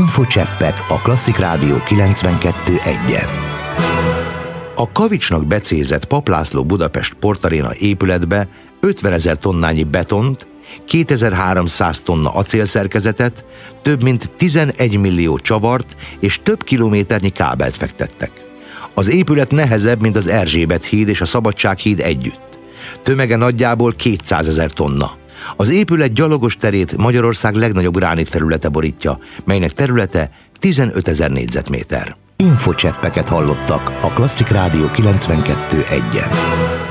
Infocseppek a Klasszik Rádió 92.1-en. A kavicsnak becézett Papp László Budapest Sportaréna épületbe 50 000 tonnányi betont, 2300 tonna acélszerkezetet, több mint 11 millió csavart és több kilométernyi kábelt fektettek. Az épület nehezebb, mint az Erzsébet híd és a Szabadsághíd együtt. Tömege nagyjából 200 000 tonna. Az épület gyalogos terét Magyarország legnagyobb gránit felülete borítja, melynek területe 15 000 négyzetméter. Infocseppeket hallottak a Klasszik Rádió 92.1-en.